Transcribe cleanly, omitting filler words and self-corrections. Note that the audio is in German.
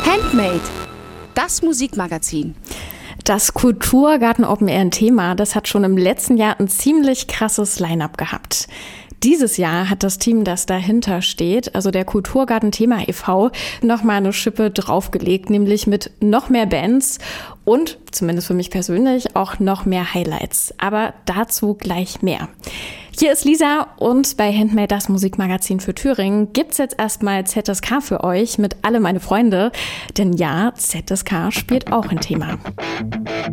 Handmade, das Musikmagazin. Das Kulturgarten Open Air ein Thema, das hat schon im letzten Jahr ein ziemlich krasses Line-up gehabt. Dieses Jahr hat das Team, das dahinter steht, also der Kulturgarten Thema e.V., nochmal eine Schippe draufgelegt, nämlich mit noch mehr Bands und, zumindest für mich persönlich, auch noch mehr Highlights. Aber dazu gleich mehr. Hier ist Lisa und bei Handmade, das Musikmagazin für Thüringen, gibt's jetzt erstmal ZSK für euch mit Alle meine Freunde. Denn ja, ZSK spielt auch ein Thema.